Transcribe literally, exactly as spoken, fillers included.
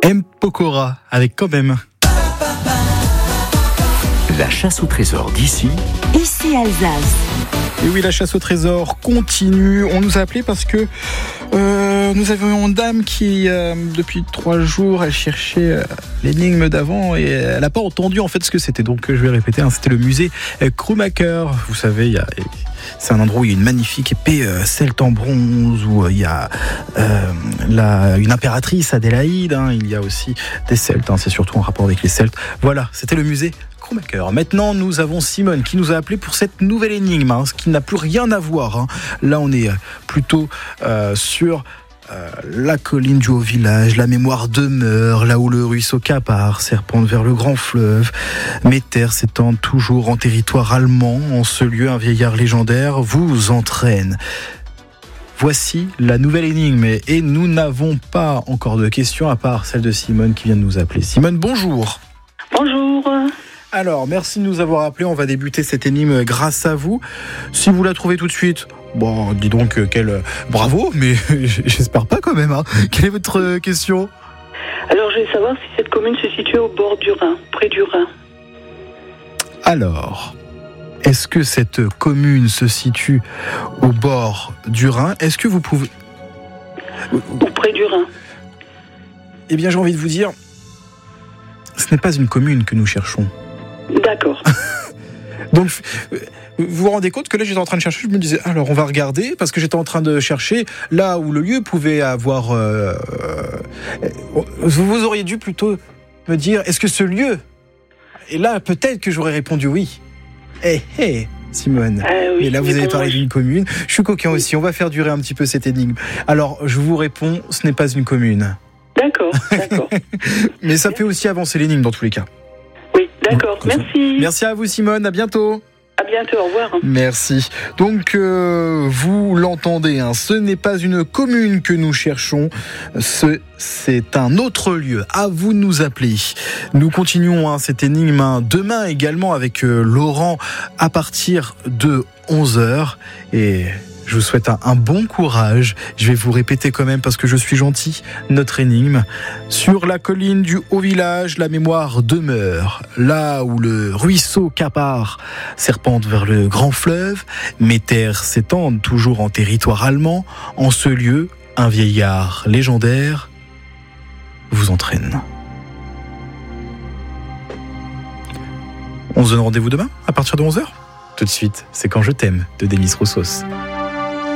M. Pokora avec quand même. La chasse au trésor d'ici. Ici Alsace. Et oui, la chasse au trésor continue. On nous a appelé parce que euh, nous avions une dame qui, euh, depuis trois jours, elle cherchait euh, l'énigme d'avant et elle n'a pas entendu en fait ce que c'était. Donc je vais répéter, hein, c'était le musée Krummacher. Vous savez, il y a, c'est un endroit où il y a une magnifique épée euh, celte en bronze, où euh, il y a euh, la, une impératrice Adélaïde. Hein, il y a aussi des Celtes, hein, c'est surtout en rapport avec les Celtes. Voilà, c'était le musée Krummacher. Maintenant, nous avons Simone qui nous a appelé pour cette nouvelle énigme, hein, ce qui n'a plus rien à voir. Hein. Là, on est plutôt euh, sur euh, la colline du Haut-Village, la mémoire demeure, là où le ruisseau Capard serpente vers le grand fleuve. Mes terres s'étendent toujours en territoire allemand. En ce lieu, un vieillard légendaire vous entraîne. Voici la nouvelle énigme et nous n'avons pas encore de questions à part celle de Simone qui vient de nous appeler. Simone, bonjour. Bonjour. Alors, merci de nous avoir appelés. On va débuter cette énigme grâce à vous. Si vous la trouvez tout de suite, bon, dis donc euh, quel euh, bravo, mais j'espère pas quand même. Hein. Quelle est votre euh, question ? Alors, je vais savoir si cette commune se situe au bord du Rhin, près du Rhin. Alors, est-ce que cette commune se situe au bord du Rhin ? Est-ce que vous pouvez... Ou près du Rhin. Eh bien, j'ai envie de vous dire, ce n'est pas une commune que nous cherchons. D'accord. Donc, vous vous rendez compte que là, j'étais en train de chercher, je me disais, alors on va regarder, parce que j'étais en train de chercher là où le lieu pouvait avoir... Euh, euh, vous auriez dû plutôt me dire, est-ce que ce lieu... Et là, peut-être que j'aurais répondu oui. Eh, hey, Simone. Euh, oui, et là, vous avez bon, parlé je... d'une commune. Je suis coquin aussi, on va faire durer un petit peu cette énigme. Alors, je vous réponds, ce n'est pas une commune. D'accord, d'accord. Mais ça fait aussi avancer l'énigme dans tous les cas. Oui, d'accord, merci. Merci à vous, Simone, à bientôt. À bientôt, au revoir. Merci. Donc, euh, vous l'entendez, hein, ce n'est pas une commune que nous cherchons, ce, c'est un autre lieu. À vous de nous appeler. Nous continuons hein, cette énigme hein, demain également avec euh, Laurent à partir de onze heures. Et je vous souhaite un, un bon courage. Je vais vous répéter quand même parce que je suis gentil. Notre énigme. Sur la colline du Haut-Village, la mémoire demeure. Là où le ruisseau Capard serpente vers le grand fleuve, mes terres s'étendent toujours en territoire allemand. En ce lieu, un vieillard légendaire vous entraîne. On se donne rendez-vous demain à partir de onze heures. Tout de suite, c'est Quand je t'aime de Demis Roussos.